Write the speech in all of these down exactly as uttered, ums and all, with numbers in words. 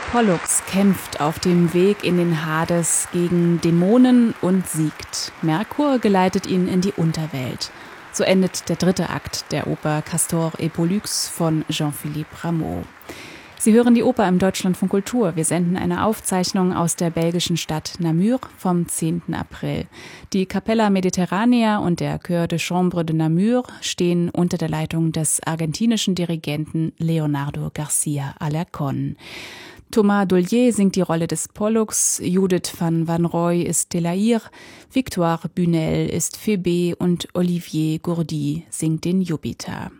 Pollux kämpft auf dem Weg in den Hades gegen Dämonen und siegt. Merkur geleitet ihn in die Unterwelt. So endet der dritte Akt der Oper Castor et Pollux von Jean-Philippe Rameau. Sie hören die Oper im Deutschlandfunk Kultur. Wir senden eine Aufzeichnung aus der belgischen Stadt Namur vom zehnten April. Die Capella Mediterranea und der Chœur de Chambre de Namur stehen unter der Leitung des argentinischen Dirigenten Leonardo García Alarcón. Thomas Dollier singt die Rolle des Pollux, Judith van Wanrooy ist Telaïr, Victoire Bunel ist Phébé und Olivier Gourdy singt den Jupiter.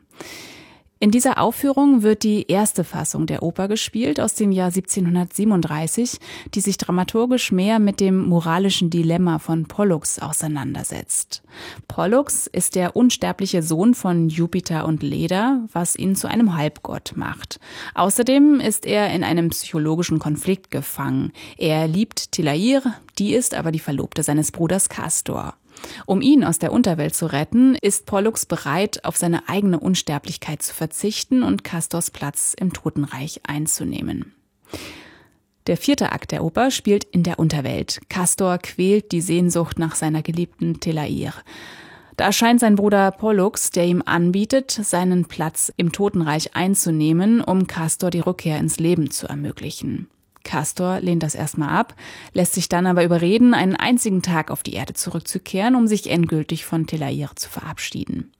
In dieser Aufführung wird die erste Fassung der Oper gespielt aus dem Jahr siebzehnhundertsiebenunddreißig, die sich dramaturgisch mehr mit dem moralischen Dilemma von Pollux auseinandersetzt. Pollux ist der unsterbliche Sohn von Jupiter und Leda, was ihn zu einem Halbgott macht. Außerdem ist er in einem psychologischen Konflikt gefangen. Er liebt Telaïr, die ist aber die Verlobte seines Bruders Castor. Um ihn aus der Unterwelt zu retten, ist Pollux bereit, auf seine eigene Unsterblichkeit zu verzichten und Castors Platz im Totenreich einzunehmen. Der vierte Akt der Oper spielt in der Unterwelt. Castor quält die Sehnsucht nach seiner geliebten Telaïr. Da erscheint sein Bruder Pollux, der ihm anbietet, seinen Platz im Totenreich einzunehmen, um Castor die Rückkehr ins Leben zu ermöglichen. Castor lehnt das erstmal ab, lässt sich dann aber überreden, einen einzigen Tag auf die Erde zurückzukehren, um sich endgültig von Telaïr zu verabschieden.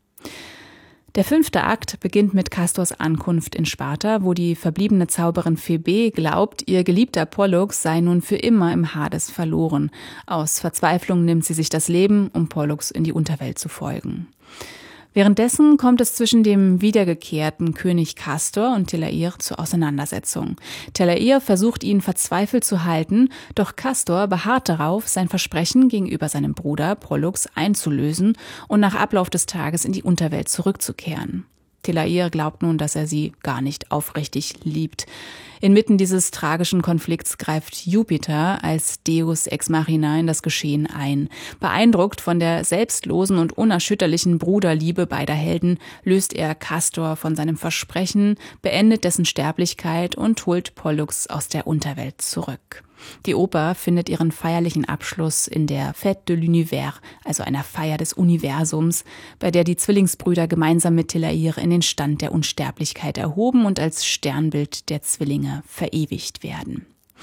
Der fünfte Akt beginnt mit Castors Ankunft in Sparta, wo die verbliebene Zauberin Phébé glaubt, ihr geliebter Pollux sei nun für immer im Hades verloren. Aus Verzweiflung nimmt sie sich das Leben, um Pollux in die Unterwelt zu folgen. Währenddessen kommt es zwischen dem wiedergekehrten König Castor und Telaïr zur Auseinandersetzung. Telaïr versucht ihn verzweifelt zu halten, doch Castor beharrt darauf, sein Versprechen gegenüber seinem Bruder Pollux einzulösen und nach Ablauf des Tages in die Unterwelt zurückzukehren. Telaïr glaubt nun, dass er sie gar nicht aufrichtig liebt. Inmitten dieses tragischen Konflikts greift Jupiter als Deus ex machina in das Geschehen ein. Beeindruckt von der selbstlosen und unerschütterlichen Bruderliebe beider Helden löst er Castor von seinem Versprechen, beendet dessen Sterblichkeit und holt Pollux aus der Unterwelt zurück. Die Oper findet ihren feierlichen Abschluss in der Fête de l'Univers, also einer Feier des Universums, bei der die Zwillingsbrüder gemeinsam mit Telaïr in den Stand der Unsterblichkeit erhoben und als Sternbild der Zwillinge verewigt werden.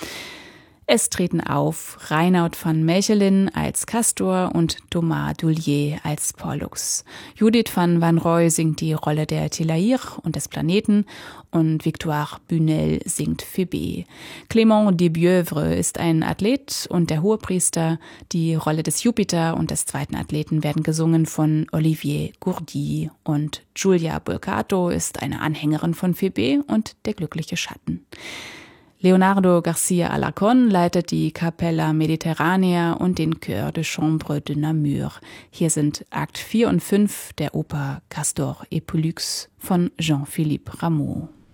Es treten auf Reinoud van Mechelen als Castor und Thomas Dollier als Pollux. Judith van Wanrooy singt die Rolle der Telaïr und des Planeten und Victoire Bunel singt Phébé. Clément de Bieuvre ist ein Athlet und der Hohepriester. Die Rolle des Jupiter und des zweiten Athleten werden gesungen von Olivier Gourdy und Giulia Bolcato ist eine Anhängerin von Phébé und der glückliche Schatten. Leonardo García Alarcón leitet die Capella Mediterranea und den Chœur de Chambre de Namur. Hier sind Akt vier und fünf der Oper Castor et Pollux von Jean-Philippe Rameau.